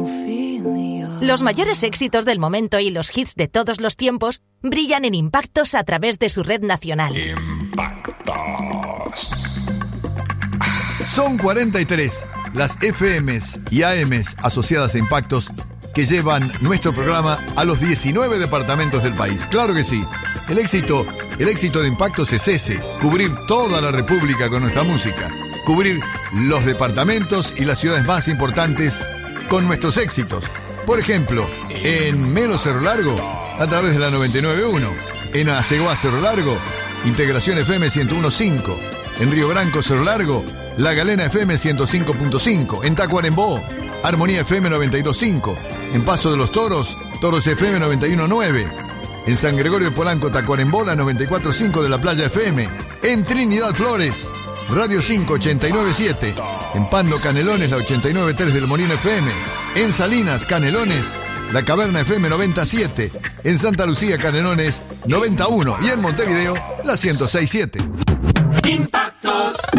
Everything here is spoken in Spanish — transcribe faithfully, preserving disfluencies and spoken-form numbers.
Los mayores éxitos del momento y los hits de todos los tiempos brillan en Impactos a través de su red nacional. Impactos. Son cuarenta y tres las F Ms y A Ms asociadas a Impactos que llevan nuestro programa a los diecinueve departamentos del país. Claro que sí. El éxito, el éxito de Impactos es ese, cubrir toda la República con nuestra música, cubrir los departamentos y las ciudades más importantes con nuestros éxitos. Por ejemplo, en Melo Cerro Largo, a través de la noventa y nueve punto uno. En Aceguá Cerro Largo, Integración F M ciento uno punto cinco. En Río Branco Cerro Largo, La Galena F M ciento cinco punto cinco. En Tacuarembó, Armonía F M noventa y dos punto cinco. En Paso de los Toros, Toros F M noventa y uno punto nueve. En San Gregorio de Polanco, Tacuarembó, la noventa y cuatro punto cinco de la Playa F M. En Trinidad Flores, Radio cinco ochenta y nueve punto siete. En Pando Canelones, la ochenta y nueve punto tres del Molino F M. En Salinas, Canelones, La Caverna F M noventa y siete. En Santa Lucía, Canelones noventa y uno. Y en Montevideo, la ciento seis punto siete. Impactos.